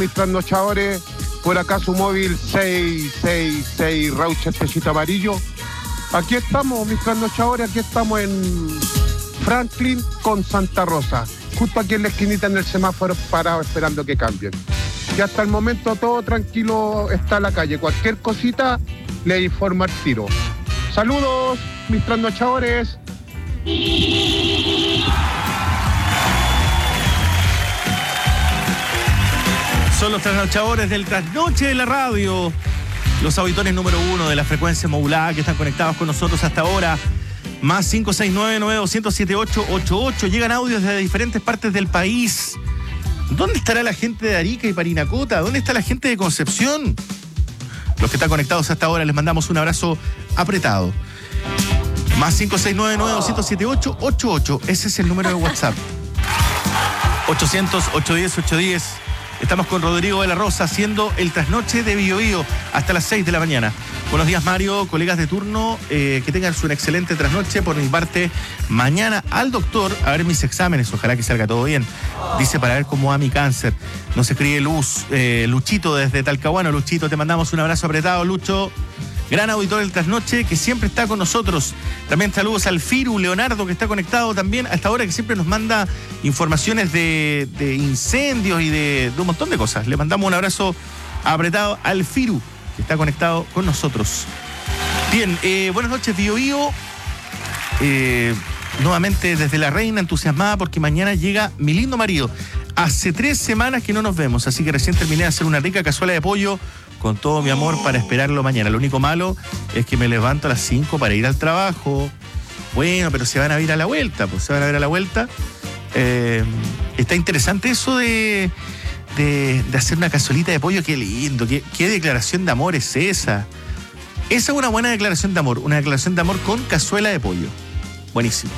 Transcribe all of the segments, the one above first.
Mis trasnochadores, por acá su móvil 666 Raucha Techito Amarillo. Aquí estamos, mis trasnochadores, aquí estamos en Franklin con Santa Rosa, justo aquí en la esquinita en el semáforo parado esperando que cambien. Y hasta el momento todo tranquilo está la calle, cualquier cosita le informo al tiro. Saludos, mis trasnochadores. Son los trasnochadores del Trasnoche de la Radio, los auditores número 1 de la frecuencia modulada que están conectados con nosotros hasta ahora. Más 569-9200-7888. Llegan audios de diferentes partes del país. ¿Dónde estará la gente de Arica y Parinacota? ¿Dónde está la gente de Concepción? Los que están conectados hasta ahora les mandamos un abrazo apretado. Más 569-9200-7888. Ese es el número de WhatsApp. 800-810-810. Estamos con Rodrigo de la Rosa haciendo el trasnoche de Bío Bío hasta las 6 de la mañana. Buenos días, Mario, colegas de turno, que tengan un excelente trasnoche. Por mi parte, mañana al doctor a ver mis exámenes, ojalá que salga todo bien. Dice para ver cómo va mi cáncer. Nos escribe Luchito desde Talcahuano. Luchito, te mandamos un abrazo apretado, Lucho. Gran auditor del Trasnoche que siempre está con nosotros. También saludos al Firu Leonardo, que está conectado también a esta hora, que siempre nos manda informaciones de incendios y de un montón de cosas. Le mandamos un abrazo apretado al Firu, que está conectado con nosotros. Bien, buenas noches, Bío Bío. Nuevamente desde La Reina, entusiasmada porque mañana llega mi lindo marido. Hace 3 semanas que no nos vemos, así que recién terminé de hacer una rica cazuela de pollo con todo mi amor para esperarlo mañana. Lo único malo es que me levanto a las 5 para ir al trabajo. Bueno, pero se van a ir a la vuelta, pues se van a ver a la vuelta. Está interesante eso de hacer una cazuelita de pollo. Qué lindo, qué declaración de amor es esa. Esa es una buena declaración de amor, una declaración de amor con cazuela de pollo. Buenísimo.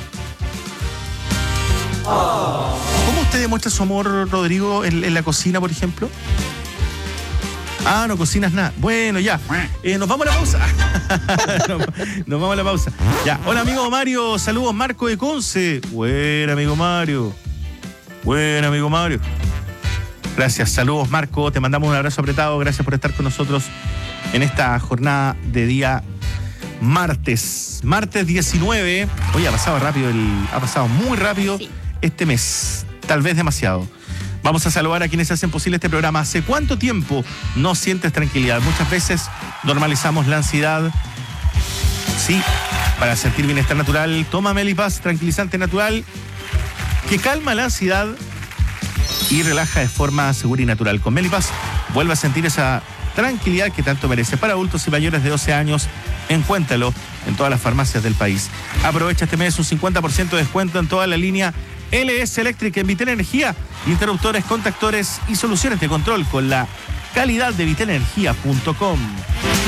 ¿Cómo usted demuestra su amor, Rodrigo, en la cocina, por ejemplo? Ah, no cocinas nada. Bueno, ya. Nos vamos a la pausa. Nos vamos a la pausa. Ya. Hola, amigo Mario. Saludos, Marco de Conce. Buena, amigo Mario. Buena, amigo Mario. Gracias. Saludos, Marco. Te mandamos un abrazo apretado. Gracias por estar con nosotros en esta jornada de día martes. Martes 19. Oye, ha pasado rápido. Ha pasado muy rápido este mes. Tal vez demasiado. Vamos a saludar a quienes hacen posible este programa. ¿Hace cuánto tiempo no sientes tranquilidad? Muchas veces normalizamos la ansiedad. Sí, para sentir bienestar natural, toma Melipaz, tranquilizante natural, que calma la ansiedad y relaja de forma segura y natural. Con Melipaz, vuelve a sentir esa tranquilidad que tanto merece. Para adultos y mayores de 12 años, encuéntralo en todas las farmacias del país. Aprovecha este mes un 50% de descuento en toda la línea LS Electric en Vitel Energía, interruptores, contactores y soluciones de control con la calidad de vitelenergia.com.